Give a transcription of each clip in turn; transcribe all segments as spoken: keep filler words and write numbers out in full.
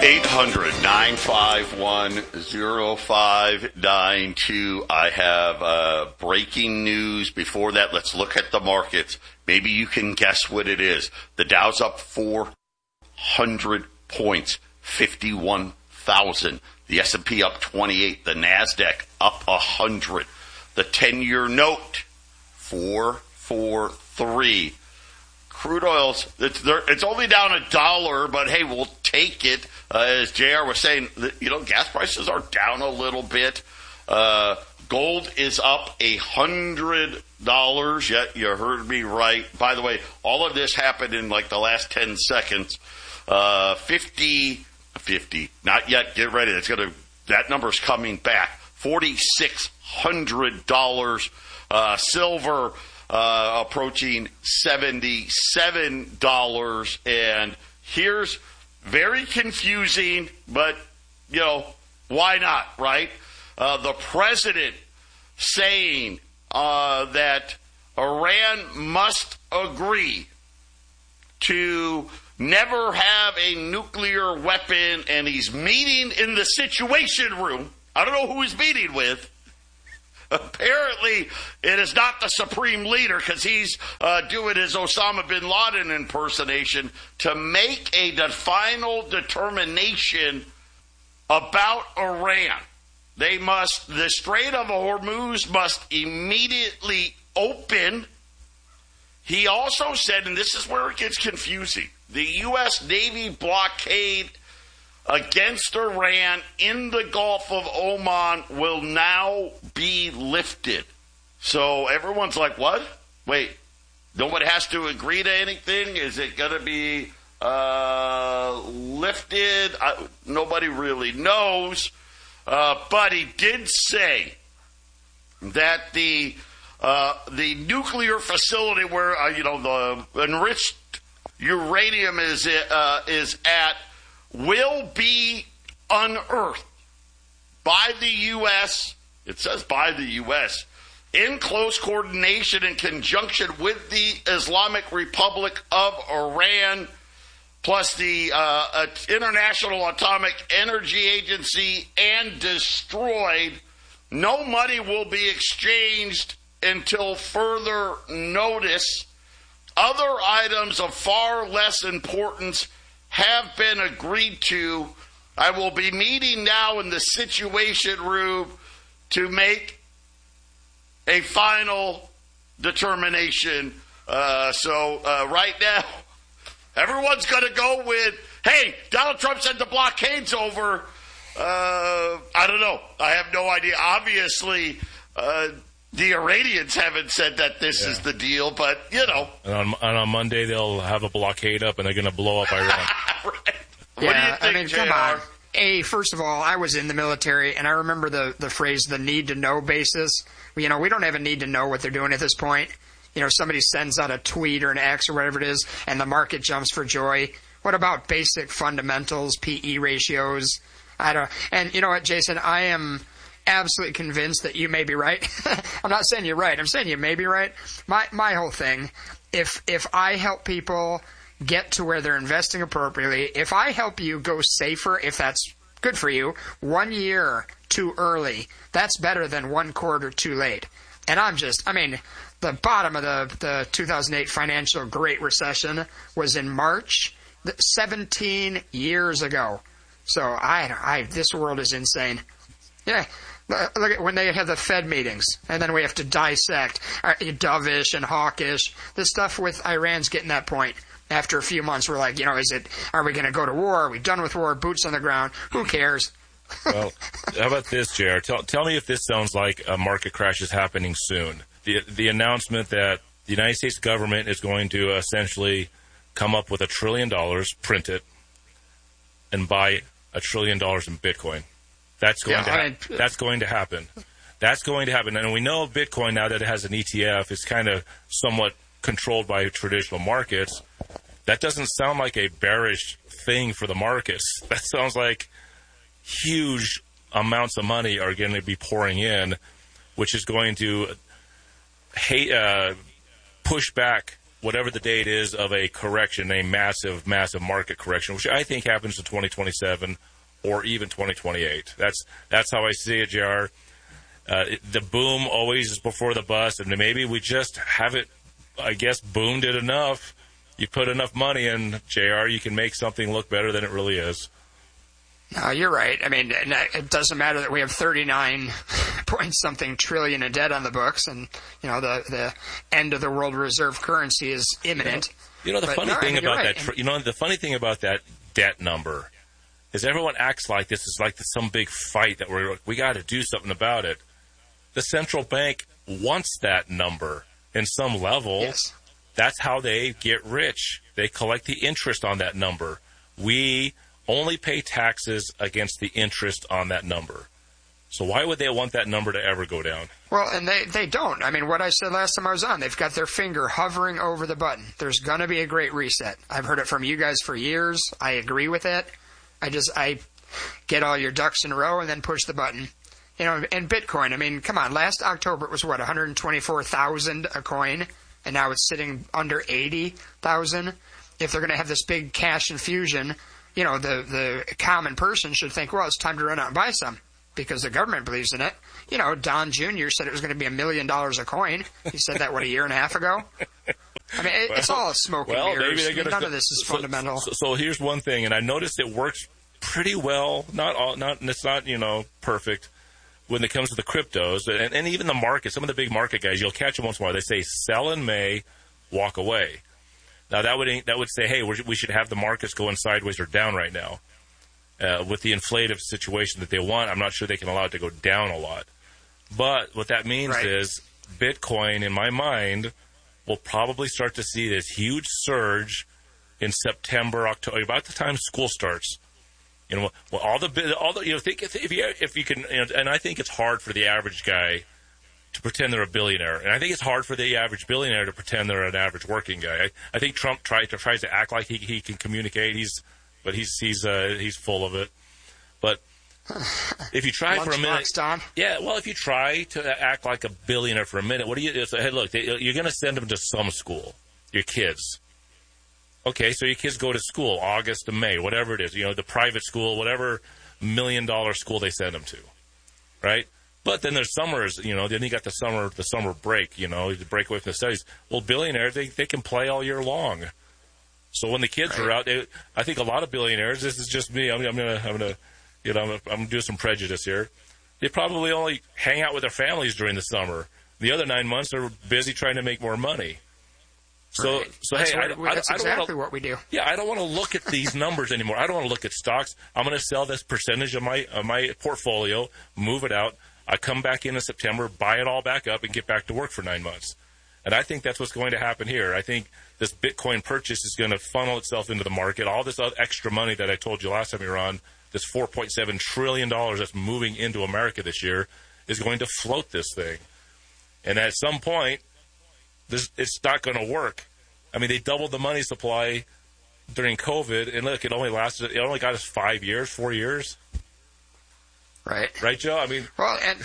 eight hundred, nine five one, oh five nine two. I have uh, breaking news. Before that, let's look at the markets. Maybe you can guess what it is. The Dow's up four hundred points, fifty-one thousand. The S and P up twenty-eight. The NASDAQ up one hundred. The ten-year note, four forty-three. Crude oils, it's, it's only down a dollar, but hey, we'll take it. Uh, as J R was saying, you know, gas prices are down a little bit. Uh, gold is up a hundred dollars. Yeah, you heard me right. By the way, all of this happened in like the last ten seconds. Uh, fifty, fifty, not yet. Get ready. It's gonna. That number's coming back. Forty-six hundred dollars. Uh, silver. Uh, approaching seventy-seven dollars. And here's very confusing, but, you know, why not, right? Uh, the president saying uh, that Iran must agree to never have a nuclear weapon, and he's meeting in the Situation Room. I don't know who he's meeting with. Apparently, it is not the supreme leader, because he's uh, doing his Osama bin Laden impersonation to make a de- final determination about Iran. They must, the Strait of Hormuz must immediately open. He also said, and this is where it gets confusing, the U S Navy blockade against Iran in the Gulf of Oman will now be lifted. So everyone's like, what? Wait, nobody has to agree to anything? Is it going to be uh, lifted? I, nobody really knows. Uh, but he did say that the uh, the nuclear facility where, uh, you know, the enriched uranium is, uh, is at will be unearthed by the U S, it says by the U S, in close coordination and conjunction with the Islamic Republic of Iran, plus the uh, International Atomic Energy Agency, and destroyed. No money will be exchanged until further notice. Other items of far less importance have been agreed to. I will be meeting now in the Situation Room to make a final determination. Uh, so uh, right now, everyone's going to go with, hey, Donald Trump said the blockade's over. Uh, I don't know. I have no idea. Obviously, uh, the Iranians haven't said that this yeah. is the deal, but, you know. And on, and on Monday, they'll have a blockade up, and they're going to blow up Iran. Right. What yeah, do you think, I mean, J R? come on. A, first of all, I was in the military, and I remember the, the phrase, the need-to-know basis. You know, we don't have a need to know what they're doing at this point. You know, somebody sends out a tweet or an X or whatever it is, and the market jumps for joy. What about basic fundamentals, P E ratios? I don't. And you know what, Jason? I am absolutely convinced that you may be right. I'm not saying you're right. I'm saying you may be right. My my whole thing, if if I help people get to where they're investing appropriately, if I help you go safer, if that's good for you, one year too early, that's better than one quarter too late. And I'm just, I mean, the bottom of the, the two thousand eight financial Great Recession was in March, seventeen years ago. So I, I this world is insane. Yeah. Look at when they have the Fed meetings, and then we have to dissect uh, dovish and hawkish. The stuff with Iran's getting that point. After a few months, we're like, you know, is it? Are we going to go to war? Are we done with war? Boots on the ground? Who cares? Well, how about this, J R? Tell, tell me if this sounds like a market crash is happening soon. The the announcement that the United States government is going to essentially come up with a trillion dollars, print it, and buy a trillion dollars in Bitcoin. That's going yeah, to ha- I mean, that's going to happen. That's going to happen. And we know Bitcoin, now that it has an E T F, is kind of somewhat controlled by traditional markets. That doesn't sound like a bearish thing for the markets. That sounds like huge amounts of money are going to be pouring in, which is going to hate, uh, push back whatever the date is of a correction, a massive, massive market correction, which I think happens in twenty twenty-seven or even twenty twenty-eight. That's that's how I see it, J R. Uh, it, the boom always is before the bust, and maybe we just haven't, I guess, boomed it enough. You put enough money in, J R, you can make something look better than it really is. No, you're right. I mean, it doesn't matter that we have thirty-nine point something trillion in debt on the books, and you know the the end of the world reserve currency is imminent. You know, you know the but funny no, thing about right. that. You know the funny thing about that debt number is everyone acts like this is like some big fight that we're we got to do something about it. The central bank wants that number in some level. Yes. That's how they get rich. They collect the interest on that number. We only pay taxes against the interest on that number. So why would they want that number to ever go down? Well, and they, they don't. I mean, what I said last time I was on, they've got their finger hovering over the button. There's going to be a great reset. I've heard it from you guys for years. I agree with it. I just, I get all your ducks in a row and then push the button. You know, and Bitcoin, I mean, come on, last October it was what, one hundred twenty-four thousand a coin, and now it's sitting under eighty thousand. If they're going to have this big cash infusion, you know, the, the common person should think, well, it's time to run out and buy some because the government believes in it. You know, Don Junior said it was going to be a million dollars a coin. He said that, what, a year and a half ago? I mean, it, well, it's all smoke and well, mirrors. I mean, none st- of this is so, fundamental. So, so here's one thing, and I noticed it works pretty well. Not all, not it's not you know perfect when it comes to the cryptos and, and even the market. Some of the big market guys, you'll catch them once in a while. They say sell in May, walk away. Now that would that would say, hey, we should have the markets going sideways or down right now. Uh, with the inflative situation that they want, I'm not sure they can allow it to go down a lot. But what that means right. is Bitcoin, in my mind, will probably start to see this huge surge in September, October, about the time school starts. You know, well, all the all the you know, think if, if you if you can, you know, and I think it's hard for the average guy to pretend they're a billionaire, and I think it's hard for the average billionaire to pretend they're an average working guy. I, I think Trump tries to tries to act like he he can communicate. He's but he's he's uh, he's full of it. But if you try for a minute, Don. yeah, well, if you try to act like a billionaire for a minute, what do you? Say, hey, look, they, you're going to send them to some school, your kids. Okay, so your kids go to school August to May, whatever it is, you know, the private school, whatever million dollar school they send them to, right? But then there's summers, you know, then you got the summer the summer break, you know, the break away from the studies. Well, billionaires, they, they can play all year long. So when the kids right. are out, they, I think a lot of billionaires, this is just me, I'm, I'm going to, I'm going to, you know, I'm going I'm to do some prejudice here. They probably only hang out with their families during the summer. The other nine months, they're busy trying to make more money. So, right. so that's hey, what, I, I, that's I don't exactly wanna, what we do. Yeah, I don't want to look at these numbers anymore. I don't want to look at stocks. I'm going to sell this percentage of my of my portfolio, move it out. I come back in in September, buy it all back up, and get back to work for nine months. And I think that's what's going to happen here. I think this Bitcoin purchase is going to funnel itself into the market. All this other extra money that I told you last time you were on, this four point seven trillion dollars that's moving into America this year, is going to float this thing. And at some point, this it's not going to work. I mean, they doubled the money supply during COVID, and look, it only lasted, it only got us five years, four years. Right. Right, Joe? I mean, well, and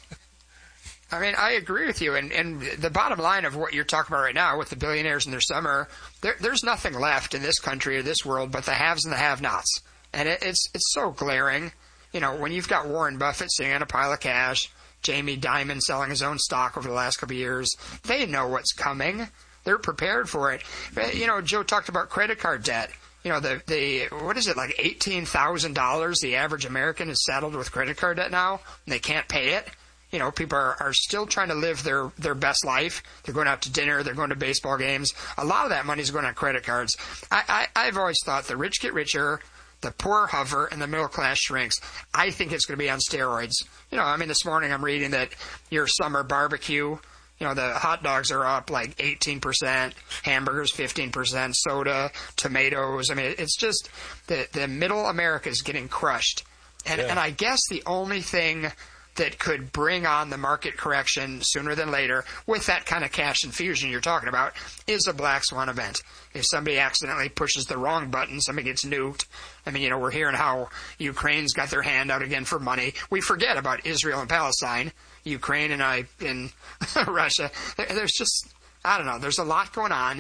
I mean, I agree with you. And, and the bottom line of what you're talking about right now with the billionaires in their summer, there, there's nothing left in this country or this world but the haves and the have-nots. And it, it's it's so glaring. You know, when you've got Warren Buffett sitting on a pile of cash, Jamie Dimon selling his own stock over the last couple of years, they know what's coming. They're prepared for it. You know, Joe talked about credit card debt. You know, the, the what is it, like eighteen thousand dollars the average American is saddled with credit card debt now, and they can't pay it. You know, people are, are still trying to live their, their best life. They're going out to dinner. They're going to baseball games. A lot of that money is going on credit cards. I, I, I've always thought the rich get richer, the poor hover, and the middle class shrinks. I think it's going to be on steroids. You know, I mean, this morning I'm reading that your summer barbecue, you know, the hot dogs are up like eighteen percent, hamburgers fifteen percent, soda, tomatoes. I mean, it's just the, the middle America is getting crushed. And, yeah. and I guess the only thing that could bring on the market correction sooner than later with that kind of cash infusion you're talking about is a black swan event. If somebody accidentally pushes the wrong button, somebody gets nuked. I mean, you know, we're hearing how Ukraine's got their hand out again for money. We forget about Israel and Palestine, Ukraine and I in Russia. There's just, I don't know, there's a lot going on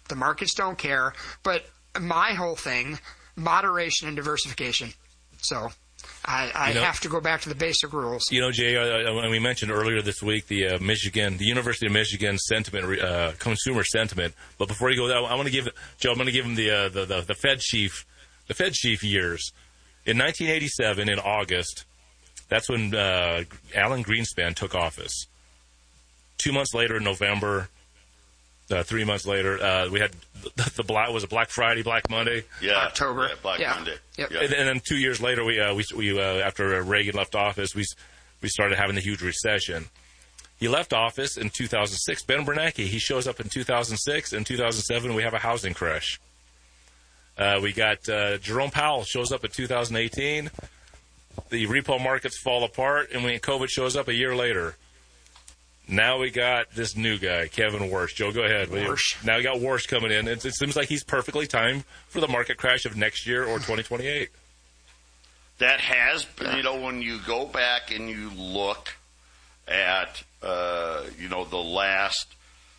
The markets don't care. But my whole thing, moderation and diversification. So I, I you know, have to go back to the basic rules. You know, Jay, uh, when we mentioned earlier this week the uh, Michigan, the University of Michigan sentiment, uh, consumer sentiment. But before you go there, I want to give Joe. I'm going to give him the, uh, the the the Fed chief, the Fed chief years. In nineteen eighty-seven, in August, that's when uh, Alan Greenspan took office. Two months later, in November. Uh, three months later, uh, we had the, the black was it Black Friday, Black Monday, yeah, October, yeah, Black yeah. Monday, yep. yeah. And, and then two years later, we uh, we, we uh, after Reagan left office, we we started having the huge recession. He left office in two thousand six. Ben Bernanke, he shows up in two thousand six. In two thousand seven, we have a housing crash. Uh, we got uh, Jerome Powell shows up in two thousand eighteen. The repo markets fall apart, and when COVID shows up a year later. Now we got this new guy, Kevin Warsh. Joe, go ahead. Warsh. Now we got Warsh coming in. It, it seems like he's perfectly timed for the market crash of next year or twenty twenty-eight. That has been, you know, when you go back and you look at, uh, you know, the last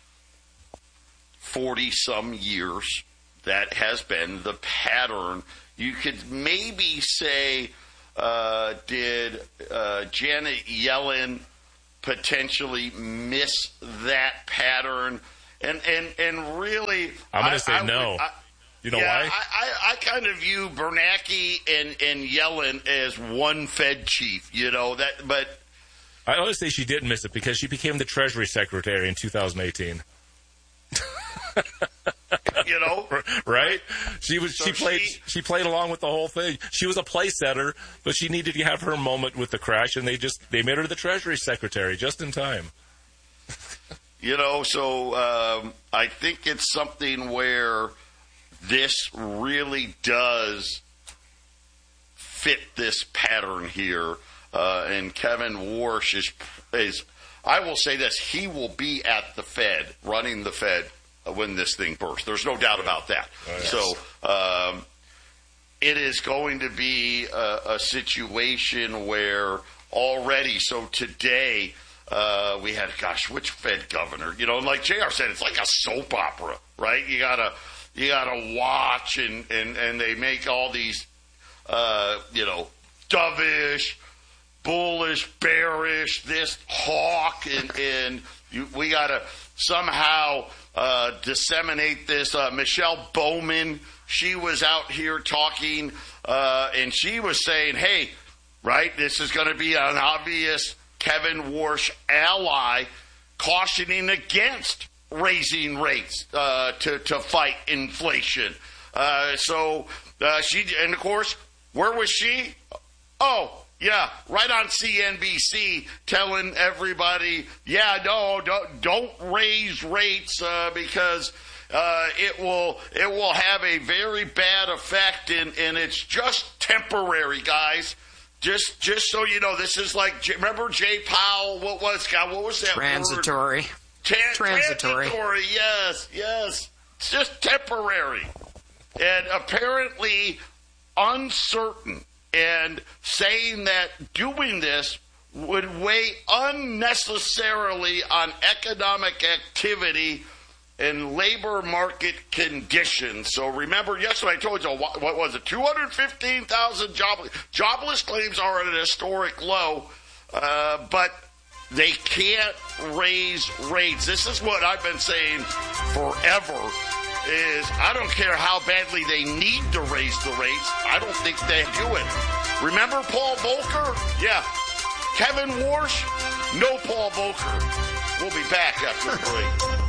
forty-some years, that has been the pattern. You could maybe say, uh, did uh, Janet Yellen potentially miss that pattern, and and and really, I'm going to say I, no. I, you know yeah, why? I, I, I kind of view Bernanke and and Yellen as one Fed chief. You know that, but I always say she did miss it because she became the Treasury Secretary in two thousand eighteen. You know, right? She was. So she played. She, she played along with the whole thing. She was a play setter, but she needed to have her moment with the crash, and they just they made her the Treasury Secretary just in time. You know, so um, I think it's something where this really does fit this pattern here, uh, and Kevin Warsh is is. I will say this: he will be at the Fed, running the Fed. When this thing bursts. There's no doubt about that. Oh, yes. So um, it is going to be a, a situation where already, so today uh, we had, gosh, which Fed governor? You know, like J R said, it's like a soap opera, right? You gotta you gotta watch, and, and, and they make all these, uh, you know, dovish, bullish, bearish, this hawk, and, and you, we gotta somehow uh, disseminate this. Uh, Michelle Bowman, she was out here talking, uh, and she was saying, hey, right, this is going to be an obvious Kevin Warsh ally, cautioning against raising rates uh, to, to fight inflation. Uh, so uh, she, and of course, where was she? Oh, yeah, right on C N B C, telling everybody, yeah, no, don't, don't raise rates uh, because uh, it will it will have a very bad effect, and, and it's just temporary, guys. Just just so you know, this is like, remember Jay Powell? What was God? What was that Transitory. word? Ta- transitory. Transitory. Yes, yes. It's just temporary, and apparently uncertain. And saying that doing this would weigh unnecessarily on economic activity and labor market conditions. So remember, yesterday I told you, what was it, two hundred fifteen thousand job, jobless claims are at an historic low, uh, but they can't raise rates. This is what I've been saying forever. Is I don't care how badly they need to raise the rates. I don't think they do it. Remember Paul Volcker? Yeah. Kevin Warsh? No Paul Volcker. We'll be back after the break.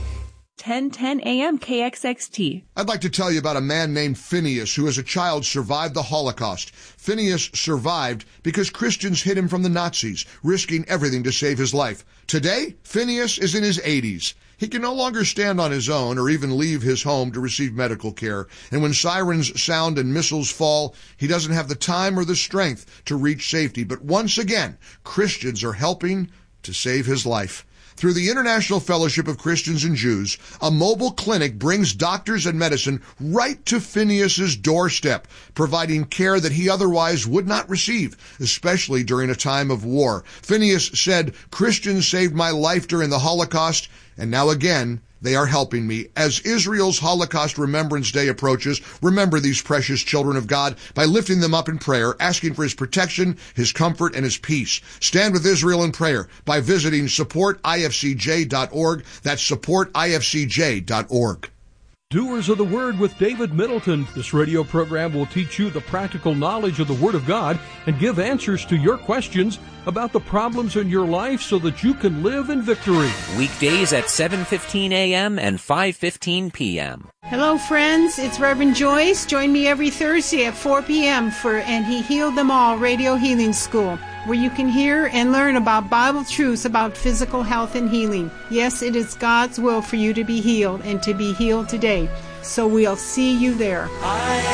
ten ten A M K X X T. I'd like to tell you about a man named Phineas who as a child survived the Holocaust. Phineas survived because Christians hid him from the Nazis, risking everything to save his life. Today, Phineas is in his eighties. He can no longer stand on his own or even leave his home to receive medical care. And when sirens sound and missiles fall, he doesn't have the time or the strength to reach safety. But once again, Christians are helping to save his life. Through the International Fellowship of Christians and Jews, a mobile clinic brings doctors and medicine right to Phineas's doorstep, providing care that he otherwise would not receive, especially during a time of war. Phineas said, "Christians saved my life during the Holocaust, and now again, They are helping me. As Israel's Holocaust Remembrance Day approaches, remember these precious children of God by lifting them up in prayer, asking for his protection, his comfort, and his peace. Stand with Israel in prayer by visiting support I F C J dot org. That's support I F C J dot org. Doers of the Word with David Middleton. This radio program will teach you the practical knowledge of the Word of God and give answers to your questions about the problems in your life so that you can live in victory. Weekdays at seven fifteen a.m. and five fifteen p.m. Hello, friends. It's Reverend Joyce. Join me every Thursday at four p.m. for And He Healed Them All Radio Healing School, where you can hear and learn about Bible truths about physical health and healing. Yes, it is God's will for you to be healed and to be healed today. So we'll see you there.